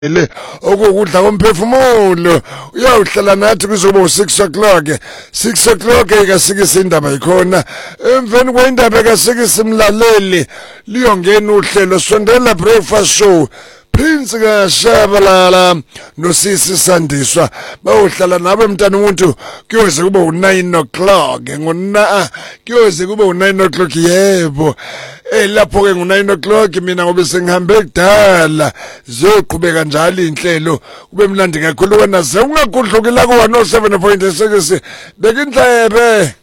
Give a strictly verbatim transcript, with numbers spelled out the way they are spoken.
le okukudla komphefumulo uyawuhlala nathi kuzoba u-six o'clock six o'clock ikasikisa indaba ikhona emveni kwendaba kasikisa imlaleli liyongena uhlelo sondela breakfast show Prince kaShabalala nosisi Sandiswa bawuhlala nawe mntana umuntu kuyoze kube u-nine o'clock ngona kuyoze kube u-nine o'clock yebo eh lapho ke ngo-nine o'clock mina ngobe sengihambe kudala zoqhubeka njalo inhlelo kube mnandi kakhulu wena ze ungagudlukela ku one oh seven point six bekindlebe